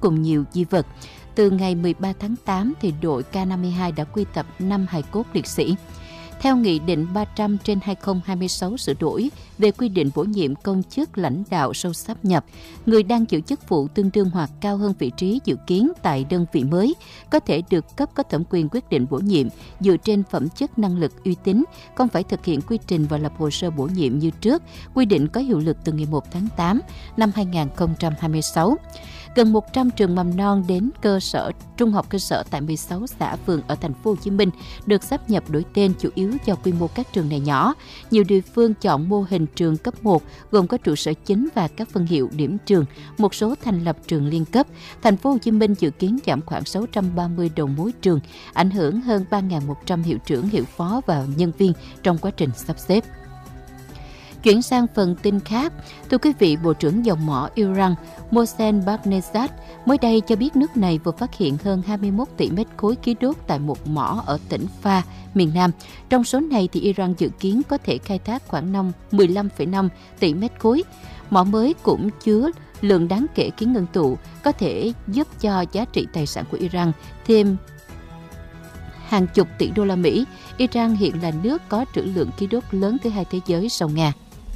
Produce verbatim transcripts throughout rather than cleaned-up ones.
cùng nhiều di vật. Từ ngày mười ba tháng tám, thì đội K năm mươi hai đã quy tập năm hài cốt liệt sĩ. Theo Nghị định ba trăm trên hai nghìn không trăm hai mươi sáu sửa đổi về quy định bổ nhiệm công chức lãnh đạo sau sáp nhập, người đang giữ chức vụ tương đương hoặc cao hơn vị trí dự kiến tại đơn vị mới có thể được cấp có thẩm quyền quyết định bổ nhiệm dựa trên phẩm chất, năng lực, uy tín, không phải thực hiện quy trình và lập hồ sơ bổ nhiệm như trước. Quy định có hiệu lực từ ngày một tháng tám năm hai nghìn không trăm hai mươi sáu. Gần một trăm trường mầm non đến cơ sở, trung học cơ sở tại mười sáu xã phường ở thành phố Hồ Chí Minh được sáp nhập đổi tên, chủ yếu do quy mô các trường này nhỏ. Nhiều địa phương chọn mô hình trường cấp một gồm có trụ sở chính và các phân hiệu điểm trường, một số thành lập trường liên cấp. Thành phố Hồ Chí Minh dự kiến giảm khoảng sáu trăm ba mươi đầu mối trường, ảnh hưởng hơn ba nghìn một trăm hiệu trưởng, hiệu phó và nhân viên trong quá trình sắp xếp. Chuyển sang phần tin khác, thưa quý vị, Bộ trưởng Dầu mỏ Iran Mohsen Fakhrizadeh mới đây cho biết nước này vừa phát hiện hơn hai mươi mốt tỷ mét khối khí đốt tại một mỏ ở tỉnh Fa, miền Nam. Trong số này, thì Iran dự kiến có thể khai thác khoảng mười lăm phẩy năm tỷ mét khối. Mỏ mới cũng chứa lượng đáng kể khí ngân tụ, có thể giúp cho giá trị tài sản của Iran thêm hàng chục tỷ đô la Mỹ. Iran hiện là nước có trữ lượng khí đốt lớn thứ hai thế giới sau Nga.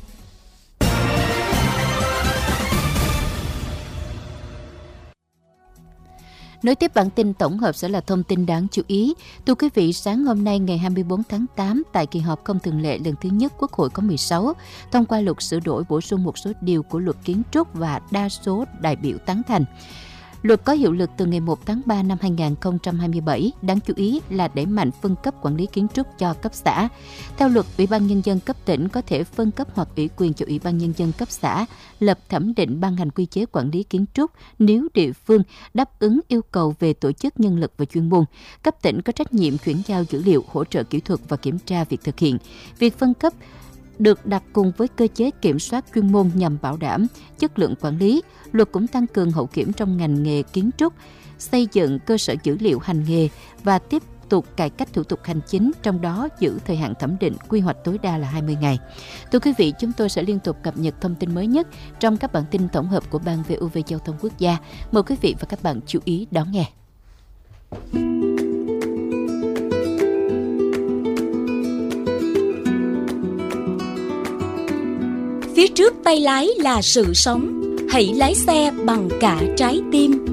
Nối tiếp bản tin tổng hợp sẽ là thông tin đáng chú ý. Thưa quý vị, sáng hôm nay ngày hai mươi tư tháng tám, tại kỳ họp không thường lệ lần thứ nhất Quốc hội khóa mười sáu, thông qua luật sửa đổi bổ sung một số điều của luật kiến trúc và đa số đại biểu tán thành. Luật có hiệu lực từ ngày một tháng ba năm hai nghìn không trăm hai mươi bảy, đáng chú ý là đẩy mạnh phân cấp quản lý kiến trúc cho cấp xã. Theo luật, Ủy ban Nhân dân cấp tỉnh có thể phân cấp hoặc ủy quyền cho Ủy ban Nhân dân cấp xã lập thẩm định ban hành quy chế quản lý kiến trúc nếu địa phương đáp ứng yêu cầu về tổ chức, nhân lực và chuyên môn. Cấp tỉnh có trách nhiệm chuyển giao dữ liệu, hỗ trợ kỹ thuật và kiểm tra việc thực hiện. Việc phân cấp được đặt cùng với cơ chế kiểm soát chuyên môn nhằm bảo đảm chất lượng quản lý. Luật cũng tăng cường hậu kiểm trong ngành nghề kiến trúc, xây dựng cơ sở dữ liệu hành nghề và tiếp tục cải cách thủ tục hành chính, trong đó giữ thời hạn thẩm định quy hoạch tối đa là hai mươi ngày. Thưa quý vị, chúng tôi sẽ liên tục cập nhật thông tin mới nhất trong các bản tin tổng hợp của Ban vê o vê Giao thông Quốc gia. Mời quý vị và các bạn chú ý đón nghe. Phía trước tay lái là sự sống, hãy lái xe bằng cả trái tim.